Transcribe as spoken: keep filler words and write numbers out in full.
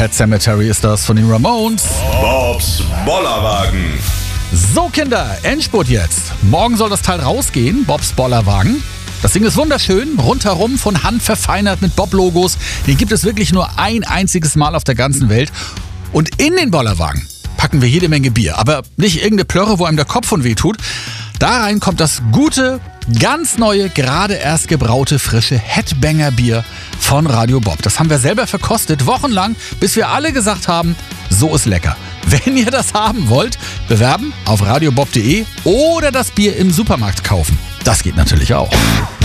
Pet Sematary ist das von den Ramones. Bobs Bollerwagen. So Kinder, Endspurt jetzt. Morgen soll das Teil rausgehen, Bobs Bollerwagen. Das Ding ist wunderschön, rundherum von Hand verfeinert mit Bob-Logos. Den gibt es wirklich nur ein einziges Mal auf der ganzen Welt. Und in den Bollerwagen packen wir jede Menge Bier. Aber nicht irgendeine Plörre, wo einem der Kopf von weh tut. Da rein kommt das gute, ganz neue, gerade erst gebraute, frische Headbanger-Bier von Radio Bob. Das haben wir selber verkostet, wochenlang, bis wir alle gesagt haben, so ist lecker. Wenn ihr das haben wollt, bewerben auf radiobob punkt de oder das Bier im Supermarkt kaufen. Das geht natürlich auch.